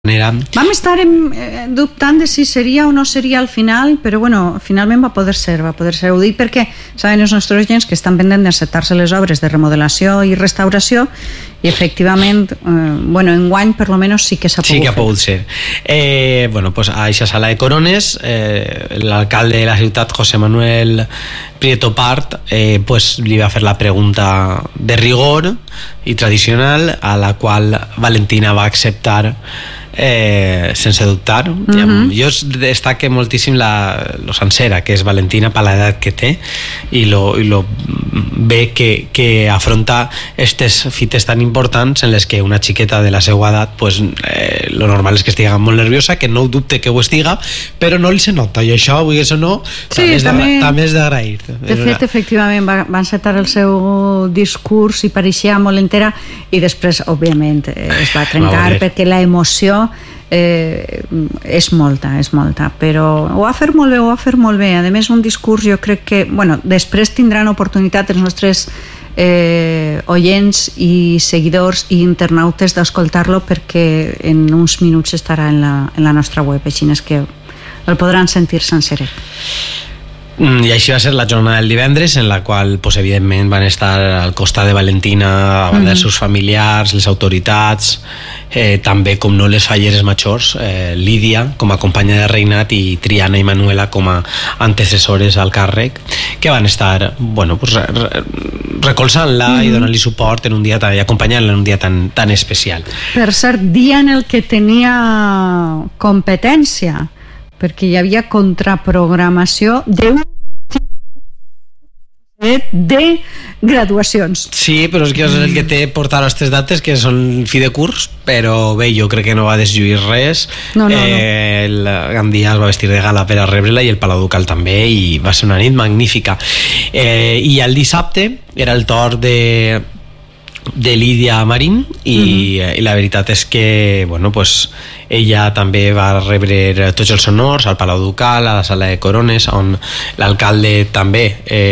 Vam estar dubtant de si seria o no seria al final, però bueno, finalment va poder ser. Ho dic perquè saben els nostres oients que estan pendents d'acceptar-se les obres de remodelació i restauració i efectivament, enguany per lo menos sí que s'ha pogut fer. Sí que ha pogut ser. Pues a aquesta sala de Corones, l'alcalde de la ciutat, José Manuel Prieto Part, li va fer la pregunta de rigor i tradicional, a la qual Valentina va acceptar sense dubtar. Jo destaque moltíssim lo sencera que és Valentina per l'edat que té i lo bé que afronta aquestes fites tan importants en les que una xiqueta de la seva edat lo normal és que estigui molt nerviosa, que no dubte que ho estiga, però no li se nota, i això, vull dir, això no, també és d'agrair. De fet, efectivament, va encetar el seu discurs i pareixia molt entera i després, òbviament, es va trencar perquè la emoció és molta, però ho va fer molt bé, a més un discurs, jo crec que després tindran oportunitat els nostres oients i seguidors i internautes d'escoltar-lo, perquè en uns minuts estarà en la nostra web, així és que el podran sentir senceret. I així va ser la jornada del divendres, en la qual evidentment van estar al costat de Valentina, a banda dels seus familiars, les autoritats, també com no les falleres majors, Lídia com a companya de reinat i Triana i Manuela com a antecessores al càrrec, que van estar recolzant-la i donant-li suport en un dia i acompanyant-la en un dia tan especial. Per cert, dia en el que tenia competència, perquè hi havia contraprogramació de graduacions. Sí, però és que és el que té portar aquestes dates, que són fi de curs, però bé, jo crec que no va deslluir res. No. El Gandia es va vestir de gala per a rebre-la i el Palau Ducal també, i va ser una nit magnífica. I el dissabte era el torn de Lídia Marín i la veritat és que ella també va rebre tots els honors al Palau Ducal, a la sala de Corones, on l'alcalde també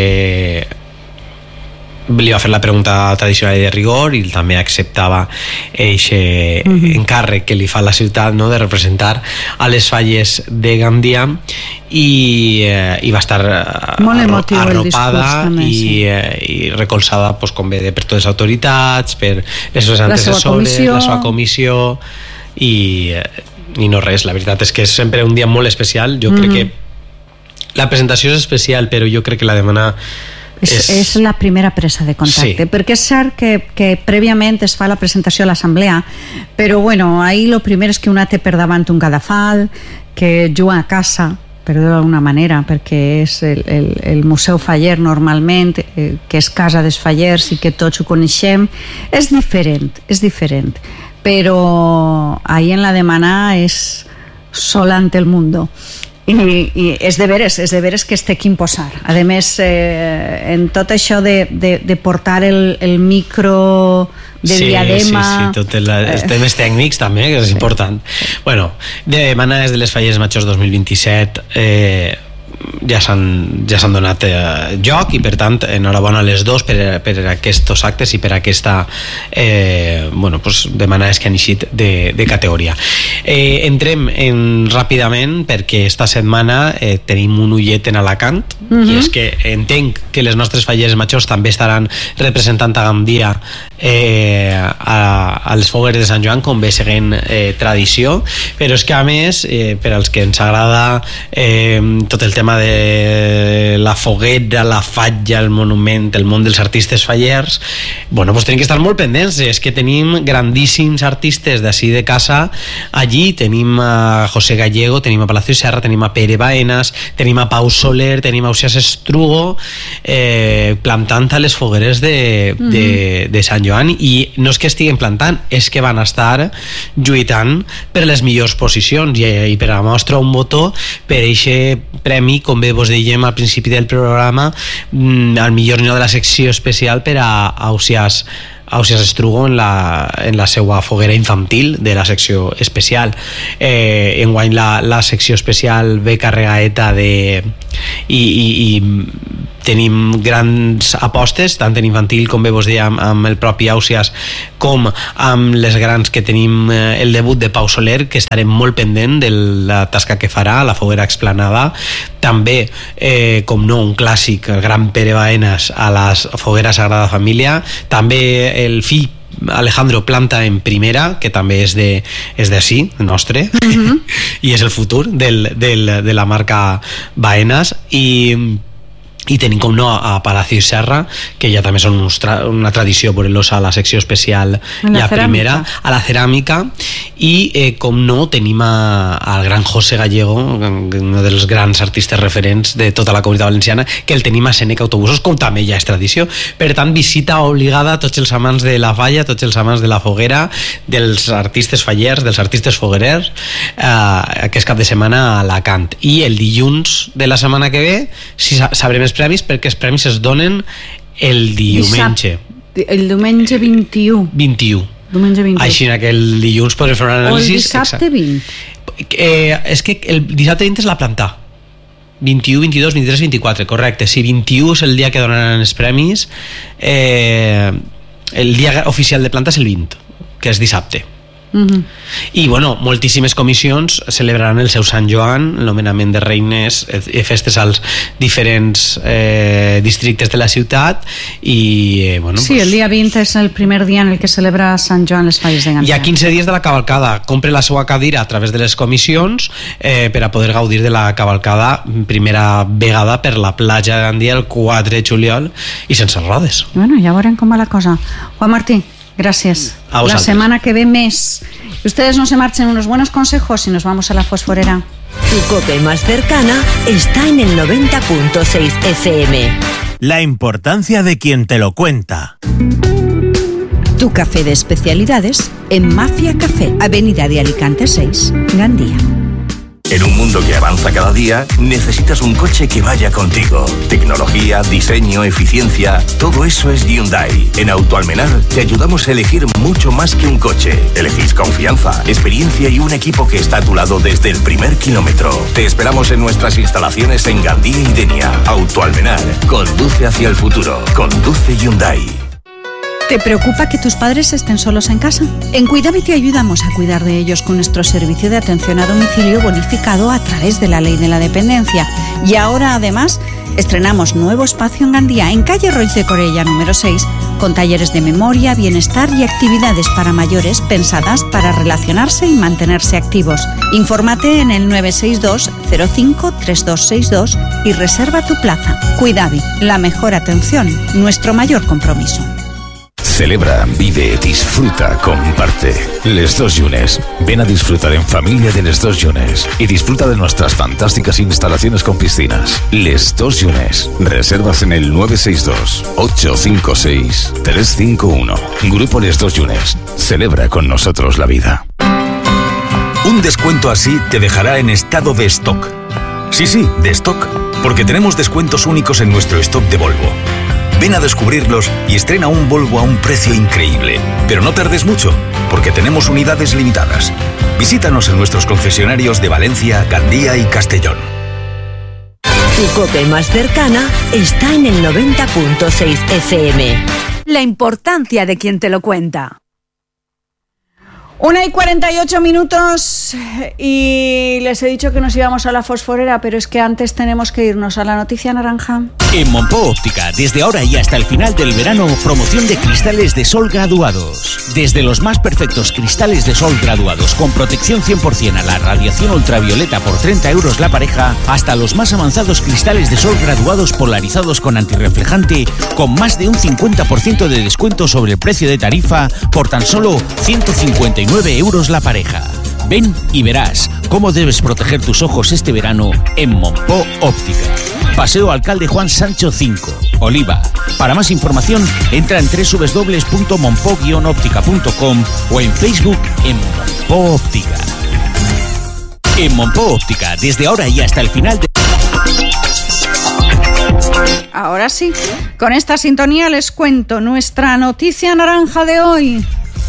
li va fer la pregunta tradicional i de rigor i també acceptava aquest encàrrec que li fa la ciutat, de representar a les falles de Gandia, i va estar arropada i recolzada, com bé, per totes les autoritats, per les seves antecessores, la seva comissió, i no res. La veritat és que és sempre un dia molt especial. Jo crec que la presentació és especial, però jo crec que la demana és la primera presa de contacte, perquè és cert que prèviament es fa la presentació a l'assemblea, però ahir el primer és que una té per davant un cadafal que juga a casa, per dir-ho d'alguna manera, perquè és el Museu Faller normalment, que és casa dels fallers i que tots ho coneixem. És diferent, però ahir en la demana és sola ante el mundo. I és de veres que es té que imposar. A més, en tot això de portar el micro de diadema... Sí, tots els temes tècnics també, que és important. De Manades de les Falles Majors 2027 ja s'han donat joc, i per tant enhorabona a les dos per aquests actes i per aquesta de manades que han eixit de categoria. Entrem ràpidament, perquè esta setmana tenim un ullet en Alacant, i és que entenc que les nostres falleres majors també estaran representant a Gandia a les fogueres de Sant Joan, com bé seguint tradició, però és que a més, per als que ens agrada tot el tema de la foguera, la falla, el monument, el món dels artistes fallers, tenim que estar molt pendents. És que tenim grandíssims artistes d'ací de casa allí. Tenim a José Gallego, tenim a Palacio Serra, tenim a Pere Baenas, tenim a Pau Soler, tenim a Ausiàs Estrugo plantant a les fogueres de Sant Joan, i no és que estiguen plantant, és que van estar lluitant per les millors posicions, i per a mostra un botó per aquest premi, com bé vos dèiem al principi del programa, al millor nio de la secció especial per a Ausiàs Estrugo en la seva foguera infantil de la secció especial. Enguany la secció especial ve carregadeta i tenim grans apostes, tant en infantil com bé vos deia amb el propi Àusias, com amb les grans que tenim el debut de Pau Soler, que estarem molt pendent de la tasca que farà, la foguera explanada. També, com no, un clàssic, el gran Pere Baenas a la foguera Sagrada Família. També el fill Alejandro Planta en primera, que també és d'ací, nostre, i és el futur de la marca Baenas. I tenim, com no, a Palacio i Serra, que ja també són una tradició veure-los a la secció especial ja primera, a la ceràmica. I com no, tenim al gran José Gallego, un dels grans artistes referents de tota la Comunitat Valenciana, que el tenim a Seneca Autobusos, com també ja és tradició. Per tant, visita obligada a tots els amants de la falla, tots els amants de la foguera, dels artistes fallers, dels artistes foguerers, aquest cap de setmana a Alacant. I el dilluns de la setmana que ve sabrem els premis, perquè els premis es donen el diumenge. El diumenge 21. Diumenge 21. Així que el dilluns podrem fer un anàlisi. O el dissabte 20. És que el dissabte 20 és la planta. 21, 22, 23, 24, correcte. Si 21 és el dia que donaran els premis, el dia oficial de planta és el 20, que és dissabte. I bueno, moltíssimes comissions celebraran el seu Sant Joan, el nomenament de reines i festes als diferents districtes de la ciutat. I bueno, sí, el dia 20 és el primer dia en el que celebra Sant Joan les falles de Gandia. Hi ha 15 dies de la cavalcada. Compre la seva cadira a través de les comissions per a poder gaudir de la cavalcada primera vegada per la platja de Gandia el 4 de juliol i sense rodes. Bueno, ja veurem com va la cosa. Juan Martí, gracias. La semana que ve mes. Ustedes no se marchen, unos buenos consejos y nos vamos a la fosforera. Tu COPE más cercana está en el 90.6 FM. La importancia de quien te lo cuenta. Tu café de especialidades en Mafia Café, Avenida de Alicante 6, Gandía. En un mundo que avanza cada día, necesitas un coche que vaya contigo. Tecnología, diseño, eficiencia, todo eso es Hyundai. En Autoalmenar te ayudamos a elegir mucho más que un coche. Elegís confianza, experiencia y un equipo que está a tu lado desde el primer kilómetro. Te esperamos en nuestras instalaciones en Gandía y Denia. Autoalmenar, conduce hacia el futuro. Conduce Hyundai. ¿Te preocupa que tus padres estén solos en casa? En Cuidami te ayudamos a cuidar de ellos con nuestro servicio de atención a domicilio bonificado a través de la Ley de la Dependencia. Y ahora, además, estrenamos nuevo espacio en Gandía, en calle Roig de Corella número 6, con talleres de memoria, bienestar y actividades para mayores pensadas para relacionarse y mantenerse activos. Infórmate en el 962 05 3262 y reserva tu plaza. Cuidami, la mejor atención, nuestro mayor compromiso. Celebra, vive, disfruta, comparte. Les Dos Llunes. Ven a disfrutar en familia de Les Dos Llunes y disfruta de nuestras fantásticas instalaciones con piscinas. Les Dos Llunes. Reservas en el 962-856-351. Grupo Les Dos Llunes. Celebra con nosotros la vida. Un descuento así te dejará en estado de stock. Sí, de stock. Porque tenemos descuentos únicos en nuestro stock de Volvo. Ven a descubrirlos y estrena un Volvo a un precio increíble. Pero no tardes mucho, porque tenemos unidades limitadas. Visítanos en nuestros concesionarios de Valencia, Gandía y Castellón. Tu COPE más cercana está en el 90.6 FM. La importancia de quien te lo cuenta. 1:48 y les he dicho que nos íbamos a la fosforera, pero es que antes tenemos que irnos a la noticia naranja. En Montpó Óptica, desde ahora y hasta el final del verano, promoción de cristales de sol graduados. Desde los más perfectos cristales de sol graduados con protección 100% a la radiación ultravioleta por 30 € la pareja, hasta los más avanzados cristales de sol graduados polarizados con antirreflejante con más de un 50% de descuento sobre el precio de tarifa por tan solo 159 € la pareja. Ven y verás cómo debes proteger tus ojos este verano en Montpó Óptica. Paseo Alcalde Juan Sancho 5, Oliva. Para más información, entra en www.montpó-óptica.com o en Facebook en Montpó Óptica. En Montpó Óptica, desde ahora y hasta el final de... Ahora sí, con esta sintonía les cuento nuestra noticia naranja de hoy.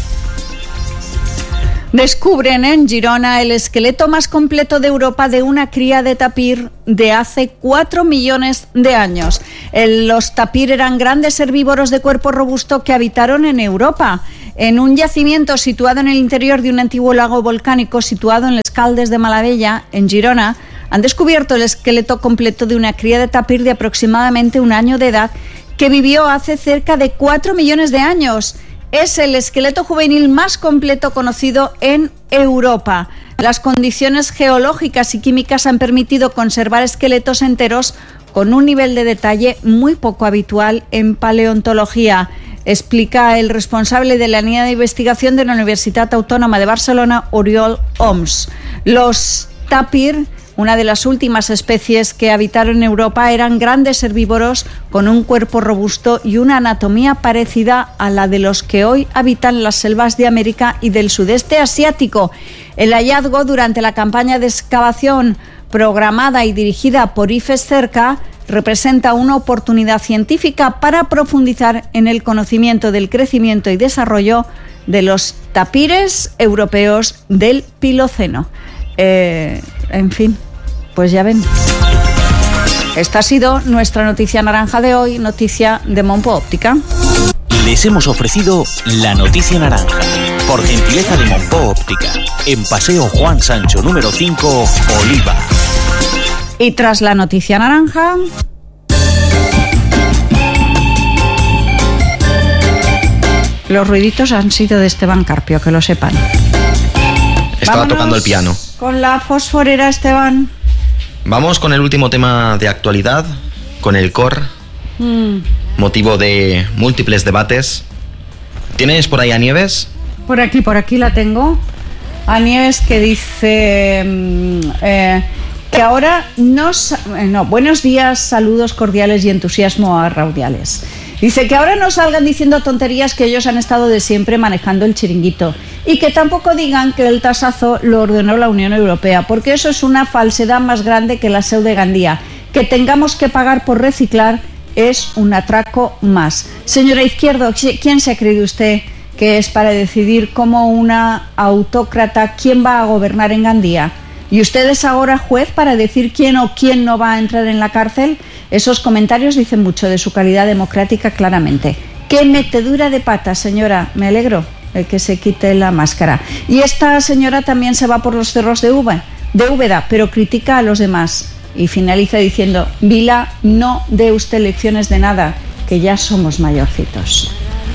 Descubren en Girona el esqueleto más completo de Europa de una cría de tapir de hace 4 millones de años. Los tapir eran grandes herbívoros de cuerpo robusto que habitaron en Europa. En un yacimiento situado en el interior de un antiguo lago volcánico situado en Les Caldes de Malavella, en Girona, han descubierto el esqueleto completo de una cría de tapir de aproximadamente 1 año de edad que vivió hace cerca de 4 millones de años. Es el esqueleto juvenil más completo conocido en Europa. Las condiciones geológicas y químicas han permitido conservar esqueletos enteros con un nivel de detalle muy poco habitual en paleontología, explica el responsable de la línea de investigación de la Universitat Autònoma de Barcelona, Oriol Oms. Los tapir, una de las últimas especies que habitaron en Europa, eran grandes herbívoros con un cuerpo robusto y una anatomía parecida a la de los que hoy habitan las selvas de América y del sudeste asiático. El hallazgo durante la campaña de excavación programada y dirigida por IFES Cerca representa una oportunidad científica para profundizar en el conocimiento del crecimiento y desarrollo de los tapires europeos del Piloceno. En fin, pues ya ven. Esta ha sido nuestra noticia naranja de hoy, noticia de Monpo Óptica. Les hemos ofrecido la noticia naranja, por gentileza de Monpo Óptica, en Paseo Juan Sancho número 5, Oliva. Y tras la noticia naranja, los ruiditos han sido de Esteban Carpio, que lo sepan. Estaba Vámonos tocando el piano. Con la fosforera, Esteban. Vamos con el último tema de actualidad, con el COR, motivo de múltiples debates. ¿Tienes por ahí a Nieves? Por aquí la tengo. A Nieves, que dice que ahora buenos días, saludos cordiales y entusiasmo a raudiales. Dice que ahora no salgan diciendo tonterías, que ellos han estado de siempre manejando el chiringuito, y que tampoco digan que el tasazo lo ordenó la Unión Europea, porque eso es una falsedad más grande que la seu de Gandía. Que tengamos que pagar por reciclar es un atraco más. Señora Izquierdo, ¿quién se ha creído usted que es para decidir como una autócrata quién va a gobernar en Gandía? ¿Y usted es ahora juez para decir quién o quién no va a entrar en la cárcel? Esos comentarios dicen mucho de su calidad democrática, claramente. ¡Qué metedura de pata, señora! Me alegro de que se quite la máscara. Y esta señora también se va por los cerros de Úbeda, pero critica a los demás. Y finaliza diciendo: Vila, no dé usted lecciones de nada, que ya somos mayorcitos.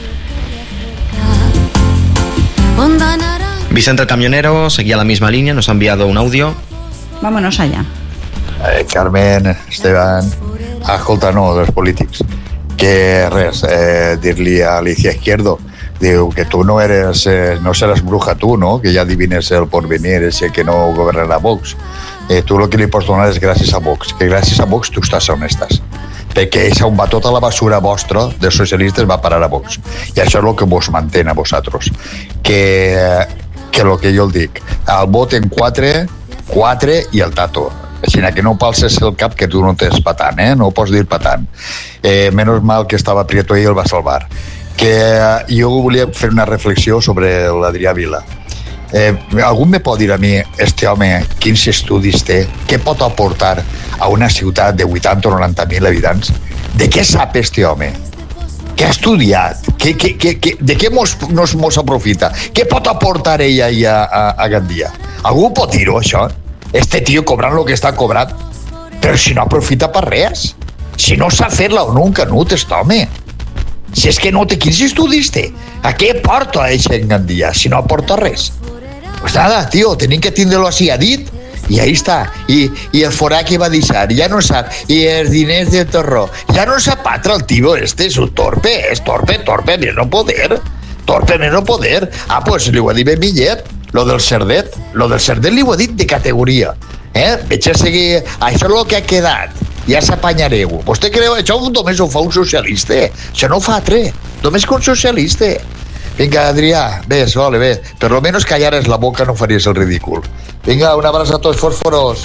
Vicente el camionero seguía la misma línea, nos ha enviado un audio. Vámonos allá. Carmen, Esteban, escolta, no, dels polítics, que res, dir-li a Alicia Izquierdo, diu que tu no eres, no seràs bruja tu, no? Que ja adivines el porvenir, ese que no gobernarà Vox. Tu el que li pots donar és gràcies a Vox, que gràcies a Vox tu estàs on estàs. Perquè és on va tota la basura vostra dels socialistes va parar a Vox. I això és el que vos mantén a vosaltres. Que el que jo el dic, el vot en 4 i el tato. Així que no palses el cap, que tu no tens patant, no pots dir patant. Menos mal que estava Prieto i el va salvar. Que jo volia fer una reflexió sobre l'Adrià Vila. Algú me pot dir a mi, este home, quins estudis té, què pot aportar a una ciutat de 80 o 90.000 habitants? De què sap este home? Què ha estudiat? De què mos aprofita? Què pot aportar ella a Gandia? Algú pot dir-ho, això? Este tio cobrant el que està cobrant, però si no aprofita per res, si no s'ha fet la ONU un canut, este home, si és que no té, quins estudis té? A què porta això en Gandia, si no aporta res? Pues nada, tio, tenim que tindre-lo així, ha dit, i ahí està, i el forà que va deixar, ja no sap, i els diners de Torró, ja no sap patre el tio este, és un torpe, més no poder, pues li ho ha dit ben millet, lo del Cerdet li ho ha dit de categoria, veig a seguir, això és el que ha quedat, ja s'apanyareu, vostè creu, això només ho fa un socialista, això no ho fa altre, només que un socialista. Vinga, Adrià, ves, vale, bé. Per lo menos callares la boca, no faries el ridícul. Vinga, un abraç a tots, fòsforos.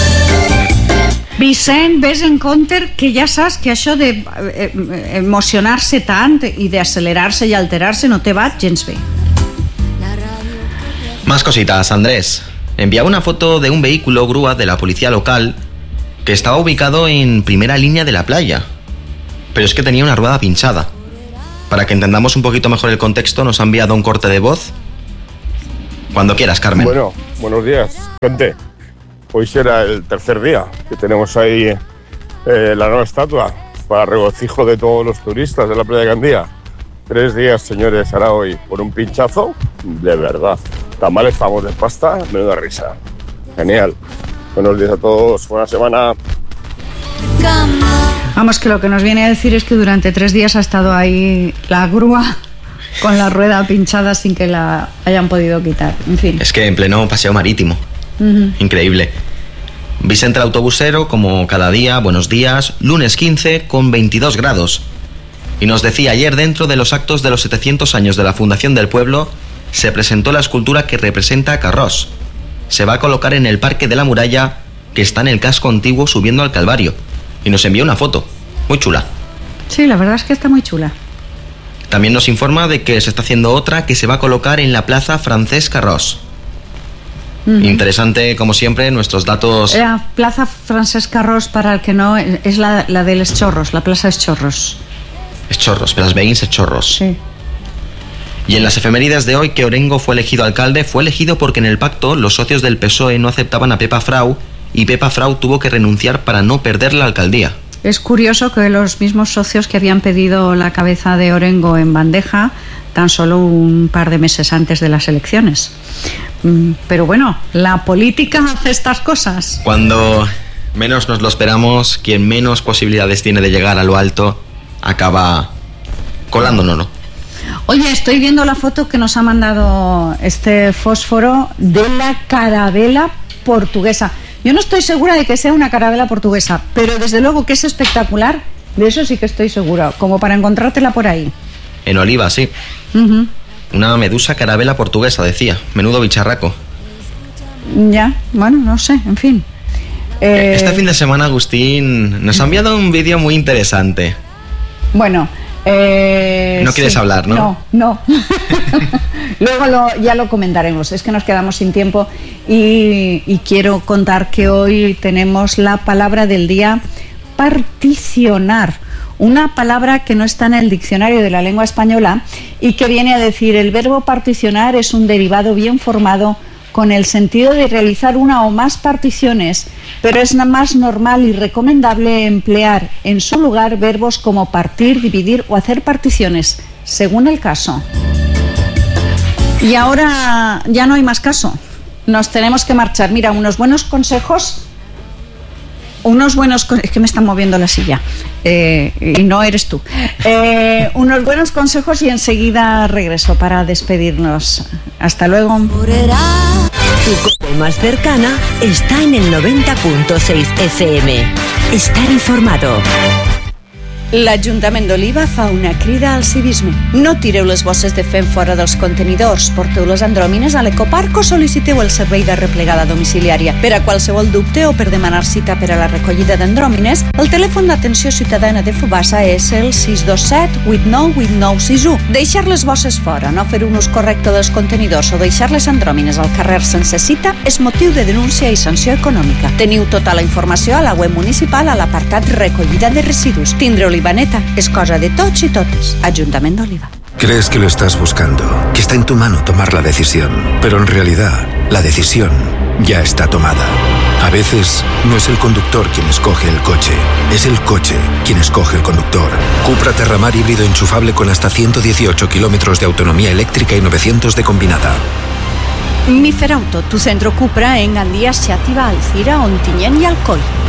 Vicent, ves en compte que ja saps que això de emocionar-se tant i d'acelerar-se i alterar-se no te va gens bé. Más cositas, Andrés. Enviaba una foto de un vehículo grúa de la policía local que estaba ubicado en primera línea de la playa. pero es que tenía una rueda pinchada. Para que entendamos un poquito mejor el contexto, nos ha enviado un corte de voz. Cuando quieras, Carmen. Bueno, buenos días, gente. Hoy será el tercer día que tenemos ahí la nueva estatua para regocijo de todos los turistas de la playa de Gandía. 3 días, señores, hará hoy por un pinchazo, de verdad. Tan mal estamos de pasta, menuda risa. Genial. Buenos días a todos, buena semana. Vamos, que lo que nos viene a decir es que durante 3 días ha estado ahí la grúa con la rueda pinchada sin que la hayan podido quitar. En fin. Es que en pleno paseo marítimo. Increíble. Vicente el autobusero, como cada día, buenos días, lunes 15 con 22 grados. Y nos decía ayer, dentro de los actos de los 700 años de la fundación del pueblo, se presentó la escultura que representa a Carròs. Se va a colocar en el Parque de la Muralla, que está en el casco antiguo subiendo al Calvario. Y nos envió una foto, muy chula. Sí, la verdad es que está muy chula. También nos informa de que se está haciendo otra que se va a colocar en la Plaza Francesc Carròs. Interesante, como siempre, nuestros datos. La Plaza Francesc Carròs, para el que no, es la de Les Chorros, la Plaza Es Chorros. Es Chorros, pero las veïns es Chorros. Sí. Y en las efemérides de hoy, que Orengo fue elegido alcalde, fue elegido porque en el pacto los socios del PSOE no aceptaban a Pepa Frau y Pepa Frau tuvo que renunciar para no perder la alcaldía. Es curioso que los mismos socios que habían pedido la cabeza de Orengo en bandeja tan solo un par de meses antes de las elecciones. Pero bueno, la política hace estas cosas. Cuando menos nos lo esperamos, quien menos posibilidades tiene de llegar a lo alto acaba colándonos. Oye, estoy viendo la foto que nos ha mandado este fósforo de la carabela portuguesa. Yo no estoy segura de que sea una carabela portuguesa, pero desde luego que es espectacular, de eso sí que estoy segura, como para encontrártela por ahí. En Oliva, sí. Una medusa carabela portuguesa, decía. Menudo bicharraco. Ya, bueno, no sé, en fin. Este fin de semana, Agustín nos ha enviado un vídeo muy interesante. Bueno, no quieres hablar, ¿no? No. Luego ya lo comentaremos. Es que nos quedamos sin tiempo y quiero contar que hoy tenemos la palabra del día: particionar. Una palabra que no está en el diccionario de la lengua española y que viene a decir: el verbo particionar es un derivado bien formado con el sentido de realizar una o más particiones, pero es más normal y recomendable emplear en su lugar verbos como partir, dividir o hacer particiones, según el caso. Y ahora ya no hay más caso. Nos tenemos que marchar. Mira, unos buenos consejos. Es que me están moviendo la silla y no eres tú. Unos buenos consejos y enseguida regreso para despedirnos. Hasta luego. Tu cope más cercana está en el 90.6 FM. Estar informado. L'Ajuntament d'Oliva fa una crida al civisme. No tireu les bosses de fem fora dels contenidors, porteu les andròmines a l'ecoparc o sol·liciteu el servei de replegada domiciliària. Per a qualsevol dubte o per demanar cita per a la recollida d'andròmines, el telèfon d'atenció ciutadana de Fubassa és el 627 89 8961. Deixar les bosses fora, no fer un ús correcte dels contenidors o deixar les andròmines al carrer sense cita és motiu de denúncia i sanció econòmica. Teniu tota la informació a la web municipal a l'apartat recollida de residus. Tindre Olivaneta es cosa de tots y totes. Ayuntamiento de Oliva. Crees que lo estás buscando, que está en tu mano tomar la decisión, pero en realidad la decisión ya está tomada. A veces no es el conductor quien escoge el coche, es el coche quien escoge el conductor. Cupra Terramar híbrido enchufable con hasta 118 kilómetros de autonomía eléctrica y 900 de combinada. Mi Ferauto, tu centro Cupra en Gandía, Xàtiva, Alcira, Ontinyent y Alcoi.